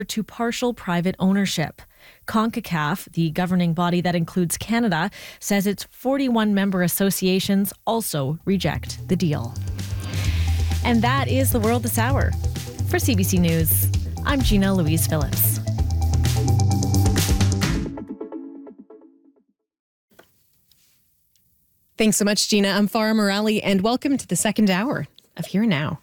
to partial private ownership. CONCACAF, the governing body that includes Canada, says its 41 member associations also reject the deal. And that is the world this hour. For CBC News, I'm Gina Louise Phillips. Thanks so much, Gina. I'm Farah Morali, and welcome to the second hour of Here and Now.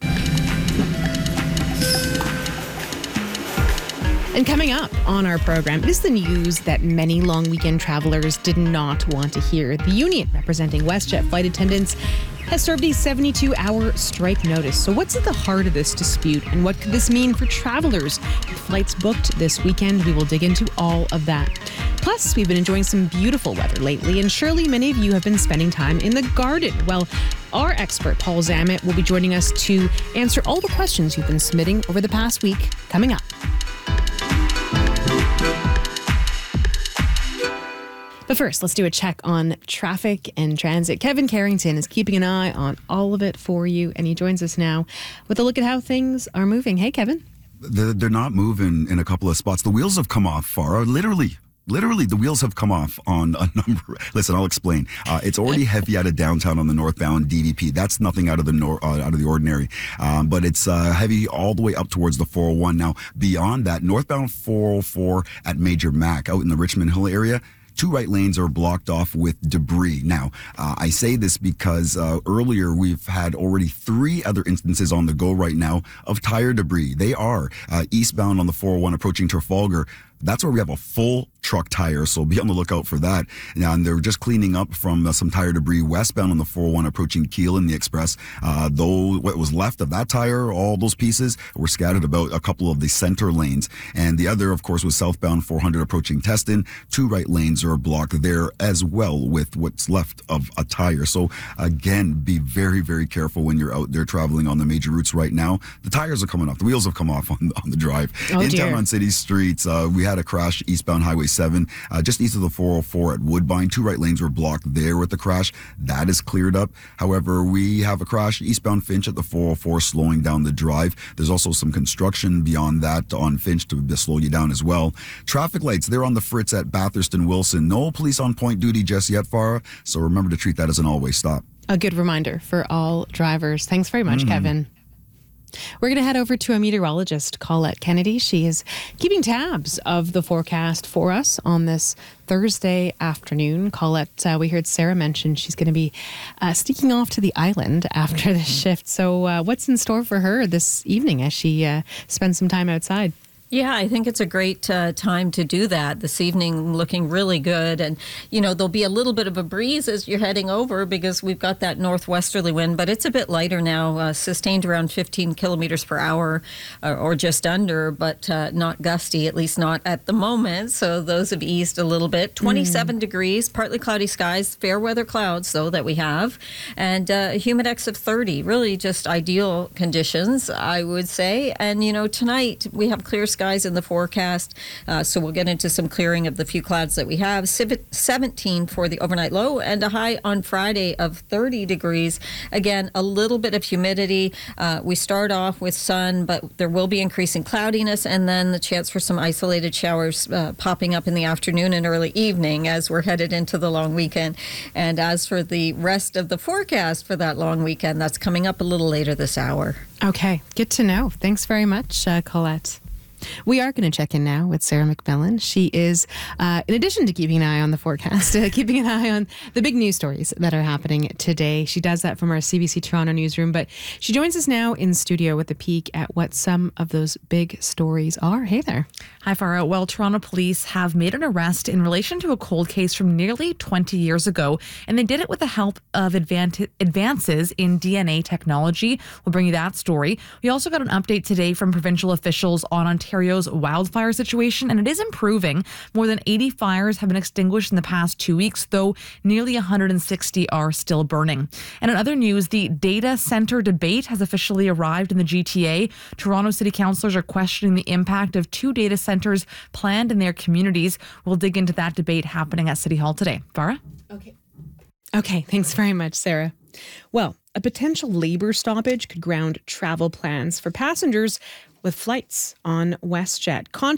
And coming up on our program, it is the news that many long weekend travelers did not want to hear. The union representing WestJet flight attendants has served a 72-hour strike notice. So what's at the heart of this dispute, and what could this mean for travelers with flights booked this weekend? We will dig into all of that. Plus, we've been enjoying some beautiful weather lately, and surely many of you have been spending time in the garden. Well, our expert, Paul Zammit, will be joining us to answer all the questions you've been submitting over the past week, coming up. But first, let's do a check on traffic and transit. Kevin Carrington is keeping an eye on all of it for you, and he joins us now with a look at how things are moving. Hey, Kevin. They're not moving in a couple of spots. The wheels have come off, Farah. Literally, the wheels have come off on a number. Listen, I'll explain. It's already heavy out of downtown on the northbound DVP. That's nothing out of the ordinary. But it's heavy all the way up towards the 401. Now, beyond that, northbound 404 at Major Mac out in the Richmond Hill area, 2 right lanes are blocked off with debris. Now, I say this because earlier we've had already 3 other instances on the go right now of tire debris. They are eastbound on the 401 approaching Trafalgar. That's where we have a full truck tire, so be on the lookout for that. And they're just cleaning up from some tire debris westbound on the 401 approaching Keele in the Express. Though what was left of that tire, all those pieces, were scattered about a couple of the center lanes. And the other, of course, was southbound 400 approaching Teston. 2 right lanes are blocked there as well with what's left of a tire. So again, be very, very careful when you're out there traveling on the major routes right now. The tires are coming off. The wheels have come off on the drive. In town on city streets, we had a crash eastbound Highway 7, just east of the 404 at Woodbine. 2 right lanes were blocked there with the crash. That is cleared up. However, we have a crash eastbound Finch at the 404, slowing down the drive. There's also some construction beyond that on Finch to slow you down as well. Traffic lights, they're on the fritz at Bathurst and Wilson. No police on point duty just yet, Farah, so remember to treat that as an always stop. A good reminder for all drivers. Thanks very much, Kevin. We're going to head over to a meteorologist, Colette Kennedy. She is keeping tabs of the forecast for us on this Thursday afternoon. Colette, we heard Sarah mention she's going to be sneaking off to the island after the shift. So what's in store for her this evening as she spends some time outside? Yeah, I think it's a great time to do that. This evening looking really good. And, you know, there'll be a little bit of a breeze as you're heading over because we've got that northwesterly wind, but it's a bit lighter now, sustained around 15 kilometers per hour or just under, but not gusty, at least not at the moment. So those have eased a little bit. 27 degrees, partly cloudy skies, fair weather clouds, though, that we have, and a humidex of 30. Really just ideal conditions, I would say. And, you know, tonight we have clear skies in the forecast, so we'll get into some clearing of the few clouds that we have. 17 for the overnight low and a high on Friday of 30 degrees. Again, a little bit of humidity. We start off with sun, but there will be increasing cloudiness and then the chance for some isolated showers popping up in the afternoon and early evening as we're headed into the long weekend. And as for the rest of the forecast for that long weekend, that's coming up a little later this hour. Okay, good to know. Thanks very much, Colette. We are going to check in now with Sarah McMillan. She is, in addition to keeping an eye on the forecast, keeping an eye on the big news stories that are happening today. She does that from our CBC Toronto newsroom, but she joins us now in studio with a peek at what some of those big stories are. Hey there. Hi, Farah. Well, Toronto police have made an arrest in relation to a cold case from nearly 20 years ago, and they did it with the help of advances in DNA technology. We'll bring you that story. We also got an update today from provincial officials on Ontario's wildfire situation, and it is improving. More than 80 fires have been extinguished in the past 2 weeks, though nearly 160 are still burning. And in other news, the data center debate has officially arrived in the GTA. Toronto City Councillors are questioning the impact of 2 data centers planned in their communities. We'll dig into that debate happening at City Hall today. Farah? Okay, thanks very much, Sarah. Well, a potential labor stoppage could ground travel plans for passengers with flights on WestJet.